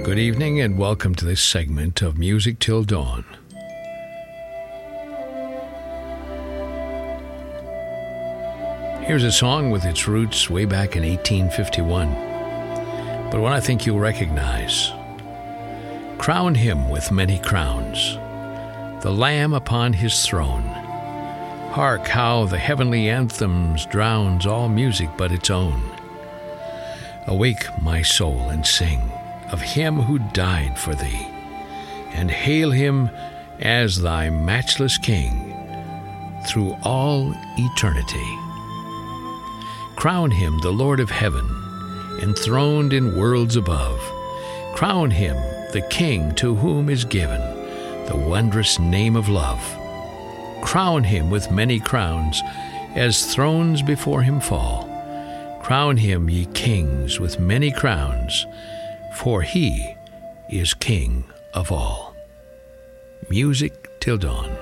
Good evening and welcome to this segment of Music Till Dawn. Here's a song with its roots way back in 1851, but one I think you'll recognize. Crown him with many crowns, the Lamb upon his throne. Hark how the heavenly anthems drowns all music but its own. Awake, my soul, and sing of him who died for thee, and hail him as thy matchless King through all eternity. Crown him the Lord of heaven, enthroned in worlds above. Crown him the King to whom is given the wondrous name of love. Crown him with many crowns, as thrones before him fall. Crown him, ye kings, with many crowns, for he is King of all. Music Till Dawn.